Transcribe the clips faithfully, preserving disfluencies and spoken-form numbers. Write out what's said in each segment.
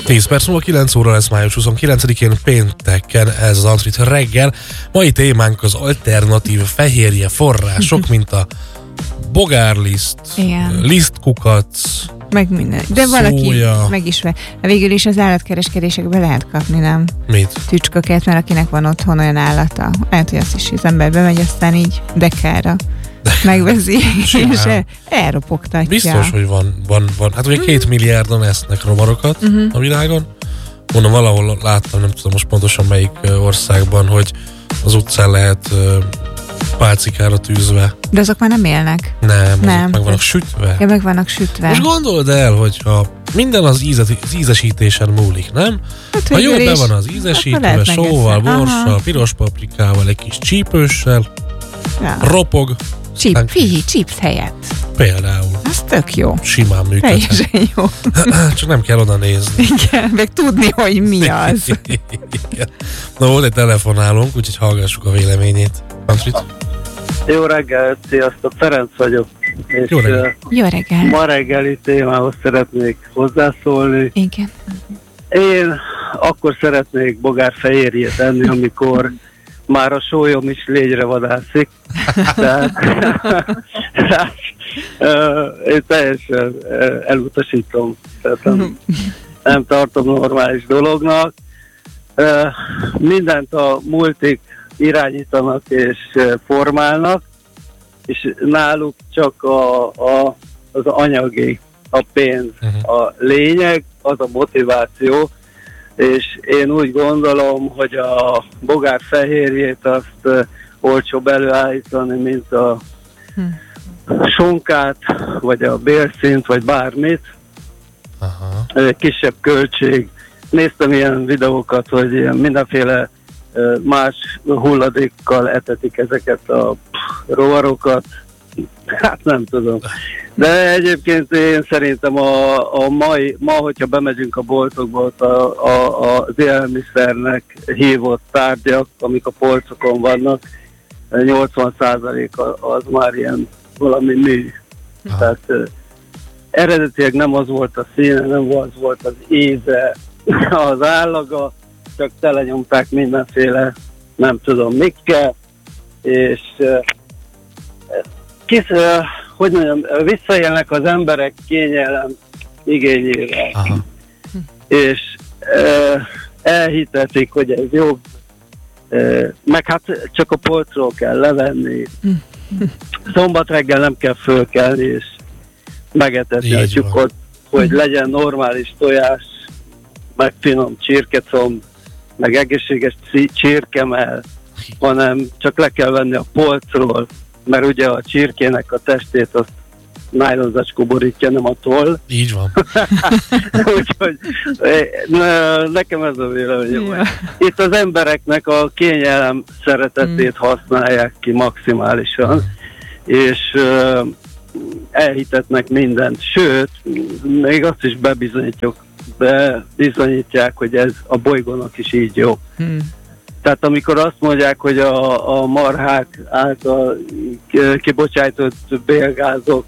tíz perc múlva kilenc óra lesz május huszonkilencedikén pénteken ez az Antrit reggel. Mai témánk az alternatív fehérje források, mint a bogárliszt, igen, lisztkukac, meg minden. De szója. Valaki meg is ve. Végül is az állatkereskedésekben lehet kapni, nem? Mit? Tücsköket, mert akinek van otthon olyan állata. Lehet, hogy azt is az ember bemegy, aztán így dekára megveszi, és el, elropogtatja. Biztos, hogy van, van, van. Hát ugye két milliárdan esznek rovarokat uh-huh. a világon. Mondom, valahol láttam, nem tudom most pontosan melyik országban, hogy az utcán lehet pálcikára tűzve. De azok már nem élnek. Nem, nem. azok meg vannak sütve. Ja, meg vannak sütve. Most gondold el, hogyha minden az, ízet, az ízesítésen múlik, nem? Hát, ha jól be van az ízesítve, sóval, borssal, piros paprikával, egy kis csípőssel, ja. ropog. Csíp, figyelj, chips helyett. Például. Az tök jó. Simán működhet. Teljesen jó. Csak nem kell oda nézni. Igen, meg tudni, hogy mi az. Igen. Na, volt egy telefonálónk, úgyhogy hallgassuk a véleményét. Antrit? Jó reggel, sziasztok, Ferenc vagyok. És Jó reggel. Jó reggel. Ma reggeli témához szeretnék hozzászólni. Igen. Én akkor szeretnék bogárfehérjét enni, amikor már a sólyom is légyre vadászik. Tehát, tehát uh, én teljesen uh, elutasítom. Tehát nem, nem tartom normális dolognak. Uh, mindent a multik irányítanak és uh, formálnak, és náluk csak a, a, az anyagi, a pénz, uh-huh. a lényeg, az a motiváció, és én úgy gondolom, hogy a bogárfehérjét azt uh, olcsóbb előállítani, mint a hmm. sonkát, vagy a bélszint, vagy bármit. Aha. Uh, kisebb költség. Néztem ilyen videókat, hogy ilyen mindenféle uh, más hulladékkal etetik ezeket a pff, rovarokat. Hát nem tudom. De egyébként én szerintem a, a mai, ma, hogyha bemegyünk a boltokba, ott a, a, az élelmiszernek hívott tárgyak, amik a polcokon vannak, nyolcvan százalék az már ilyen valami mű. Ah. Tehát uh, eredetileg nem az volt a színe, nem az volt az íze, az állaga, csak telenyomták mindenféle, nem tudom mikkel, és uh, kis, uh, hogy mondjam, visszaélnek az emberek kényelem igényével. Aha. És uh, elhitetik, hogy ez jobb, uh, meg hát csak a polcról kell levenni. Szombat reggel nem kell fölkelni, és megetetni a tyúkot, hogy legyen normális tojás, meg finom csirkecomb, meg egészséges csirkemell, hanem csak le kell venni a polcról, mert ugye a csirkének a testét azt nájlonzacskó borítja, nem a toll. Így van. Úgyhogy nekem ez a véleményem. Ja. Itt az embereknek a kényelem szeretetét mm. használják ki maximálisan, mm. és uh, elhitetnek mindent. Sőt, még azt is bebizonyítjuk, bebizonyítják, hogy ez a bolygónak is így jó. Mm. Tehát amikor azt mondják, hogy a, a marhák által kibocsájtott bélgázok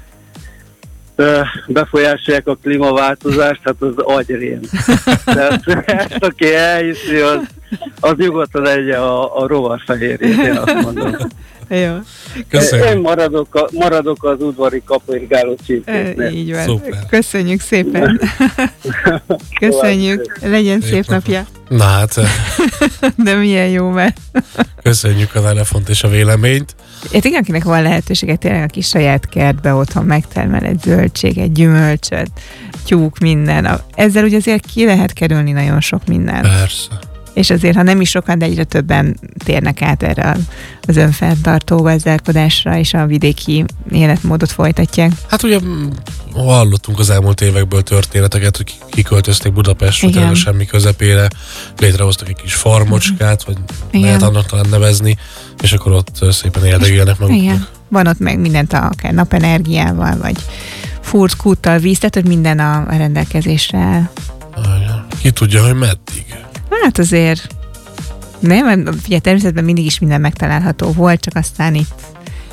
befolyásolják a klímaváltozást, tehát az agyrém. Tehát ezt, aki elhiszi, az, az nyugodtan egye a, a rovarfehérjét, én azt mondom. Jó. Köszönjük. Én maradok, a, maradok az udvari kapirgáló csirkéknél. Így van. Szuper. Köszönjük szépen. Köszönjük. Legyen szép, szép napja. Na hát. De milyen jó, mert... Köszönjük a telefont és a véleményt. Hát igen, akinek van lehetősége tényleg a kis saját kertbe otthon megtermel egy zöldséget, gyümölcsöt, tyúk, minden. Ezzel ugye azért ki lehet kerülni nagyon sok minden. Persze. És azért, ha nem is sokan, de egyre többen térnek át erre az önfenntartó gazdálkodásra, és a vidéki életmódot folytatják. Hát ugye hallottunk az elmúlt évekből történeteket, hogy kiköltözték Budapestre, tényleg semmi közepére, létrehoztak egy kis farmocskát, vagy igen. lehet annak talán nevezni, és akkor ott szépen érdegülnek maguknak. Igen. Van ott meg mindent akár napenergiával, vagy furt kúttal, víz, tehát hogy minden a rendelkezésre. Ki tudja, hogy meddig? Hát azért nem, ugye természetben mindig is minden megtalálható volt, csak aztán itt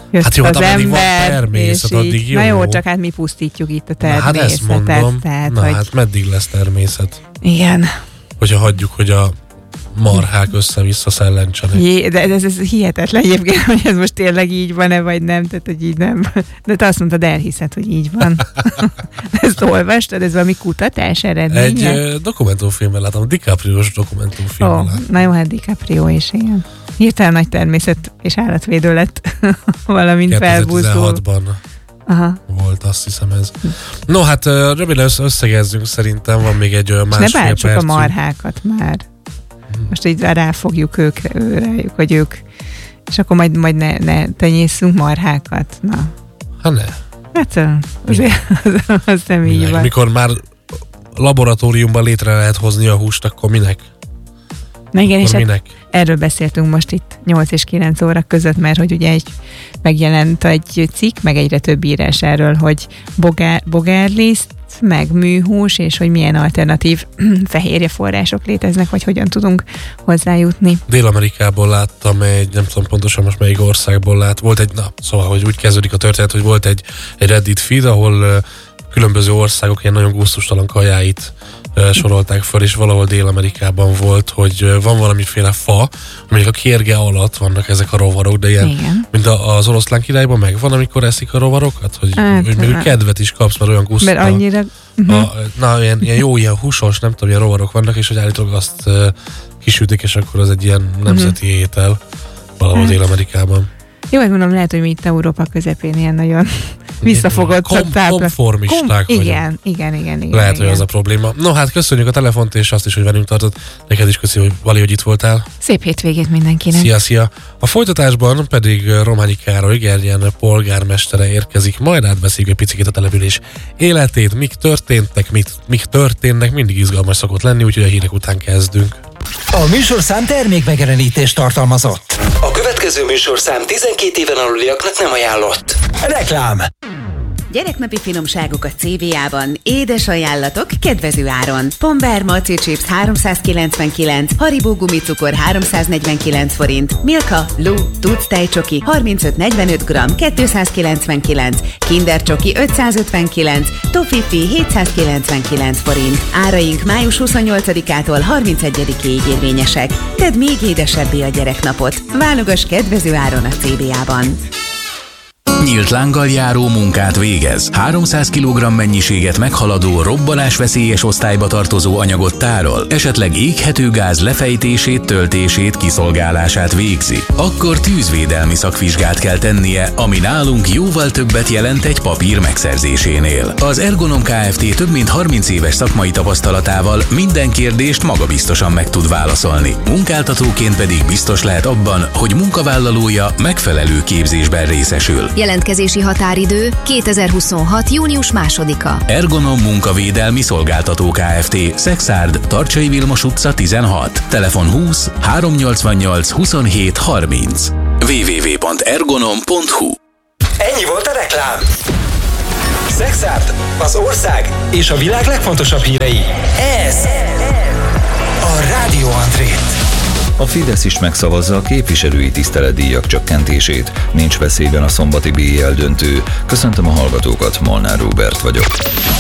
jött hát jó, az hát ember, van természet, és így, addig jó. Na jó, csak hát mi pusztítjuk itt a természetet. Na, hát ezt mondom, tehát, na hogy... hát meddig lesz természet? Igen. Hogyha hagyjuk, hogy a marhák össze-vissza szellentsenek. Jé, de ez, ez hihetetlen egyébként, hogy ez most tényleg így van-e, vagy nem, tehát hogy így nem. De te azt mondtad, elhiszed, hogy így van. Ezt olvastad, ez valami kutatás eredménye? Egy uh, dokumentumfilmben láttam, DiCaprio-s dokumentumfilmben oh, láttam. Na jó, hát DiCaprio is, igen. Hirtelen nagy természet és állatvédő lett, valamint felbúzó. kétezer-tizenhatban Aha. volt, azt hiszem ez. No, hát röviden összegezzünk, szerintem van még egy olyan másfél percünk. Ne bántsuk a marhákat már. Most így ráfogjuk őkre, rájuk, hogy ők, és akkor majd, majd ne, ne tenyészünk marhákat. Na. Hát ne. Hát azért az, az nem minek? így van. Mikor már laboratóriumban létre lehet hozni a húst, akkor minek? Na igen, akkor és minek? Erről beszéltünk most itt nyolc és kilenc óra között, mert hogy ugye egy, megjelent egy cikk, meg egyre több írás erről, hogy bogár, bogárliszt, meg műhús, és hogy milyen alternatív fehérje források léteznek, vagy hogyan tudunk hozzájutni. Dél-Amerikából láttam egy, nem tudom pontosan most melyik országból lát, volt egy, na, szóval, hogy úgy kezdődik a történet, hogy volt egy, egy Reddit feed, ahol uh, különböző országok ilyen nagyon gusztustalan kajáit uh, sorolták föl, és valahol Dél-Amerikában volt, hogy uh, van valamiféle fa, amelyek a kérge alatt vannak ezek a rovarok, de ilyen, igen. mint a, az Oroszlán királyban megvan, amikor eszik a rovarokat, hogy, hát, hogy még kedvet is kapsz, mert olyan gusztustalan. Mert annyira... Uh-huh. A, na, ilyen, ilyen jó, ilyen húsos, nem tudom, ilyen rovarok vannak, és hogy állítólag azt uh, kisütik, és akkor az egy ilyen nemzeti uh-huh. étel valahol hát. Dél-Amerikában. Jó, hogy mondom, lehet, hogy mi itt Európa közepén ilyen nagyon visszafogott Kom- konformisták Kom- igen, igen, igen, igen. Lehet, igen. hogy az a probléma. No, hát köszönjük a telefont, és azt is, hogy velünk tartott. Neked is köszi, hogy Vali, hogy itt voltál. Szép hétvégét mindenkinek. Szia, szia. A folytatásban pedig Rományi Károly Gerján polgármestere érkezik, majd átbeszéljük egy picit a település életét, mik történtek, mit, mik történnek, mindig izgalmas szokott lenni, úgyhogy a hírek után kezdünk. A műsorszám termékmegjelenítést tartalmazott. A következő műsorszám tizenkét éven aluliaknak nem ajánlott. Reklám. Gyereknapi finomságok a cé vé á-ban. Édes ajánlatok kedvező áron. Pombeer Maci Chips háromszázkilencvenkilenc, Haribo gumicukor háromszáznegyvenkilenc forint, Milka, Lu, Tudsz tejcsoki harmincöt negyvenöt gramm kétszázkilencvenkilenc, Kinder Csoki ötszázötvenkilenc, Toffifee hétszázkilencvenkilenc forint. Áraink május huszonnyolcadikától harmincegyedikéig érvényesek. Tedd még édesebbé a gyereknapot. Válogass kedvező áron a cé vé á-ban. Nyílt lánggal járó munkát végez. háromszáz kilogramm mennyiséget meghaladó, robbanásveszélyes osztályba tartozó anyagot tárol, esetleg éghető gáz lefejtését, töltését, kiszolgálását végzi. Akkor tűzvédelmi szakvizsgát kell tennie, ami nálunk jóval többet jelent egy papír megszerzésénél. Az Ergonom Kft. Több mint harminc éves szakmai tapasztalatával minden kérdést magabiztosan meg tud válaszolni. Munkáltatóként pedig biztos lehet abban, hogy munkavállalója megfelelő képzésben részesül. Jelentkezési határidő kétezer-huszonhat. június másodika. Ergonom Munkavédelmi Szolgáltató Kft. Szexárd, Tarcsai Vilmos utca tizenhat. Telefon húsz háromnyolcvannyolc huszonhét harminc. double-u double-u double-u pont ergonom pont hu. Ennyi volt a reklám. Szexárd, az ország és a világ legfontosabb hírei. Ez a Rádió Andrét. A Fidesz is megszavazza a képviselői tiszteletdíjak csökkentését. Nincs veszélyben a szombati bé i el döntő. Köszöntöm a hallgatókat, Molnár Róbert vagyok.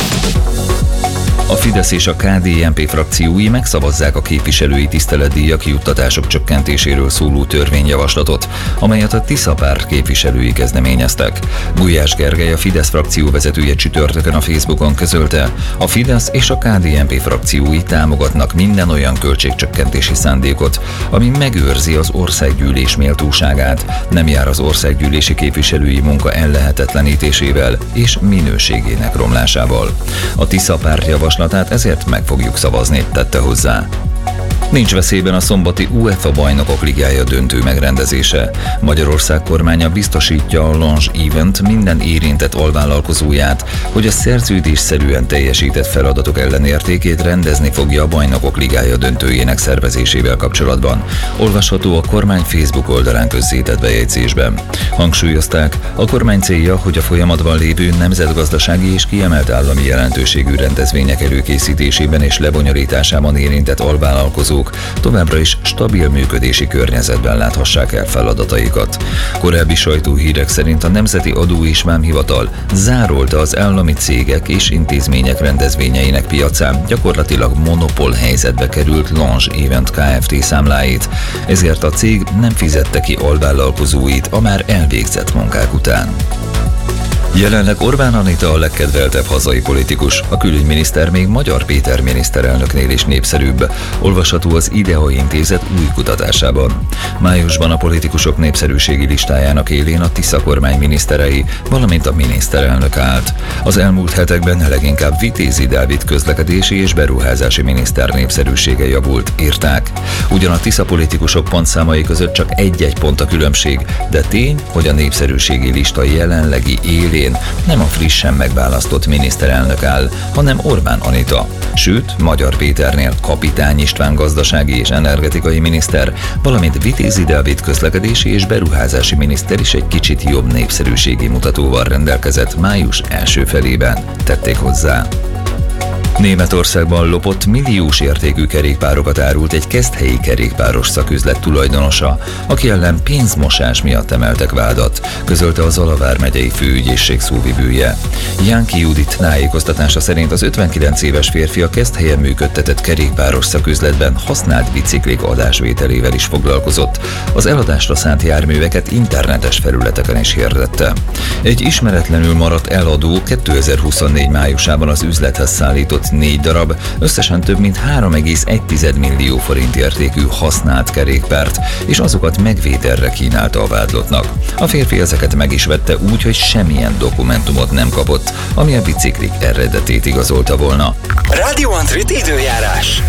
A Fidesz és a ká dé en pé frakciói megszavazzák a képviselői tiszteletdíjak juttatások csökkentéséről szóló törvényjavaslatot, amelyet a Tisza párt képviselői kezdeményeztek. Gulyás Gergely, a Fidesz frakció vezetője csütörtökön a Facebookon közölte, a Fidesz és a ká dé en pé frakciói támogatnak minden olyan költségcsökkentési szándékot, ami megőrzi az országgyűlés méltóságát, nem jár az országgyűlési képviselői munka ellehetetlenítésével és minőségének romlásával. A Tisza párt javaslatát ezért meg fogjuk szavazni, tette hozzá. Nincs veszélyben a szombati UEFA Bajnokok Ligája döntő megrendezése. Magyarország kormánya biztosítja a Launch Event minden érintett alvállalkozóját, hogy a szerződésszerűen teljesített feladatok ellenértékét rendezni fogja a Bajnokok Ligája döntőjének szervezésével kapcsolatban. Olvasható a kormány Facebook oldalán közzétett bejegyzésben. Hangsúlyozták, a kormány célja, hogy a folyamatban lévő nemzetgazdasági és kiemelt állami jelentőségű rendezvények előkészítésében és lebonyolításában érintett alvállalkozók munkáltatók továbbra is stabil működési környezetben láthassák el feladataikat. Korábbi sajtóhírek szerint a Nemzeti Adó és Vámhivatal zárolta az állami cégek és intézmények rendezvényeinek piacán gyakorlatilag monopól helyzetbe került Lange Event Kft. Számláit, ezért a cég nem fizette ki alvállalkozóit a már elvégzett munkák után. Jelenleg Orbán Anita a legkedveltebb hazai politikus, a külügyminiszter még Magyar Péter miniszterelnöknél is népszerűbb, olvasható az Idea Intézet új kutatásában. Májusban a politikusok népszerűségi listájának élén a Tisza kormány miniszterei, valamint a miniszterelnök állt. Az elmúlt hetekben leginkább Vitézi Dávid közlekedési és beruházási miniszter népszerűsége javult, írták. Ugyan a Tisza politikusok pontszámai között csak egy-egy pont a különbség, de tény, hogy a népszerűségi lista jelenlegi élén nem a frissen megválasztott miniszterelnök áll, hanem Orbán Anita. Sőt, Magyar Péternél Kapitány István gazdasági és energetikai miniszter, valamint Vitézi Dávid közlekedési és beruházási miniszter is egy kicsit jobb népszerűségi mutatóval rendelkezett május első felében, tették hozzá. Németországban lopott milliós értékű kerékpárokat árult egy keszthelyi kerékpáros szaküzlet tulajdonosa, aki ellen pénzmosás miatt emeltek vádat, közölte a Zalavár megyei főügyészség szóvivője. Jánki Judit tájékoztatása szerint az ötvenkilenc éves férfi a Keszthelyen működtetett kerékpáros szaküzletben használt biciklik adásvételével is foglalkozott. Az eladásra szánt járműveket internetes felületeken is hirdette. Egy ismeretlenül maradt eladó kétezer-huszonnégy májusában az üzlethez szállított négy darab, összesen több mint három egész egy millió forint értékű használt kerékpárt, és azokat megvételre kínálta a vádlottnak. A férfi ezeket meg is vette úgy, hogy semmilyen dokumentumot nem kapott, ami a biciklik eredetét igazolta volna. Radio Antrit időjárás.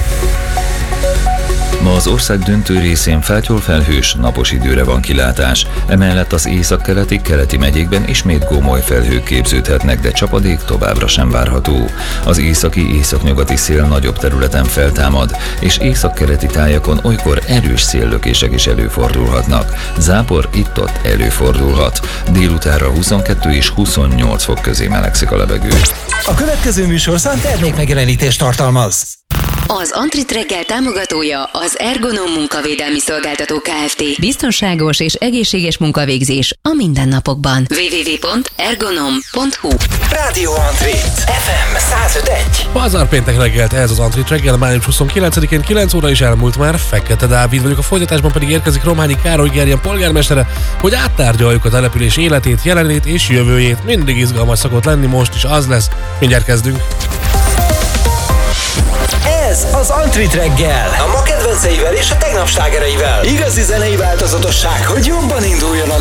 Ma az ország döntő részén felhős, napos időre van kilátás. Emellett az északkeleti, keleti megyékben ismét gomoly felhők képződhetnek, de csapadék továbbra sem várható. Az északi, északnyugati szél nagyobb területen feltámad, és északkeleti tájakon olykor erős széllökések is előfordulhatnak. Zápor itt-ott előfordulhat. Délutánra huszonkettő és huszonnyolc fok közé melegszik a levegő. A következő műsorszám termékmegjelenítést tartalmaz. Az Antrit reggel támogatója az Ergonom munkavédelmi szolgáltató Kft. Biztonságos és egészséges munkavégzés a mindennapokban. double-u double-u double-u pont ergonom pont hu Radio Antrit ef em száz öt egy. Pazar péntek reggelt, ez az Antrit reggel, május huszonkilencedikén kilenc óra is elmúlt már, Fekete Dávid vagyok, a folytatásban pedig érkezik Rományi Károly Gerjen polgármestere, hogy áttárgyaljuk a település életét, jelenét és jövőjét. Mindig izgalmas szokott lenni, most is az lesz. Mindjárt kezdünk. Ez az Antrit reggel, a ma kedvenceivel és a tegnap slágereivel. Igazi zenei változatosság, hogy jobban induljon a